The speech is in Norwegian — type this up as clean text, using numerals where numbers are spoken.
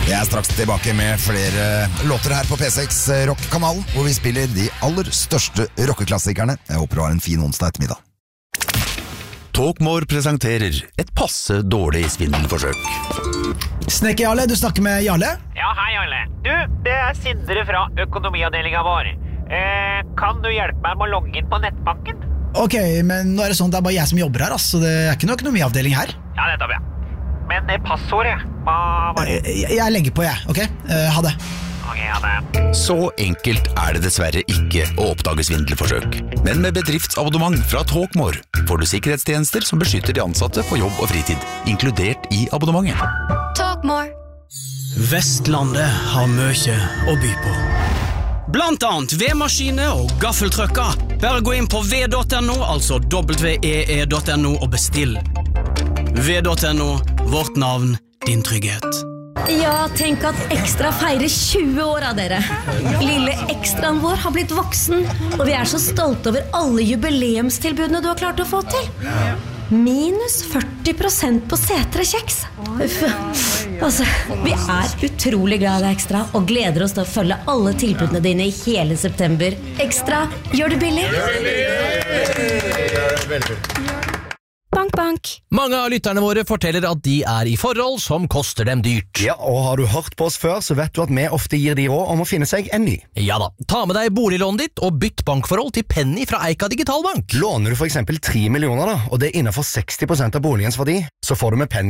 Jeg er straks tilbake med flere låter her på P6 Rock-kanalen, hvor vi spiller de aller største rockeklassikerne. Jeg håper du har en fin onsdag ettermiddag. Talkmore presenterer et passe dårlig svindelforsøk. Snekker Jarle, du snakker med Jarle? Ja, hei Jarle. Du, det er Sindre fra økonomiavdelingen vår. Kan du hjelpe meg med å logge inn på nettbanken? Ok, men nå er det sånn at det er bare jeg som jobber her, så det er ikke noe økonomiavdeling her. Ja, nettopp, ja. Men passordet, hva var det? Jeg legger på, ok? Ha det. Ok, ha det. Så enkelt er det dessverre ikke å oppdage svindelforsøk. Men med bedriftsabonnement fra Talkmore får du sikkerhetstjenester som beskytter de ansatte på jobb og fritid, inkludert i abonnementet. Talkmore. Vestlandet har mye å by på. Blant annet vedmaskiner og gaffeltrucker. Bare gå inn på v.no, altså www.no og bestill. V.no, vårt navn, din trygghet. Ja, tenk at Ekstra feirer 20 år av dere. Lille Ekstraen vår har blitt voksen, og vi er så stolte over alle jubileumstilbudene du har klart å få til. Minus 40% på setre-kjeks. Altså, vi er utrolig glad i deg, Ekstra, og gleder oss til å følge alle tilbudene dine i hele september. Ekstra, gjør det billig. Bank, bank. Mange av lytterne våre forteller at de er i forhold som koster dem dyrt. Ja, og har du hørt på oss før, så vet du at vi ofte gir de råd om å finne seg en ny. Ja da, ta med deg boliglånet ditt og bytt bankforhold til Penny fra Eika Digitalbank. Låner du for eksempel 3 millioner da, og det er innenfor 60% av boligens verdi, så får du med Penny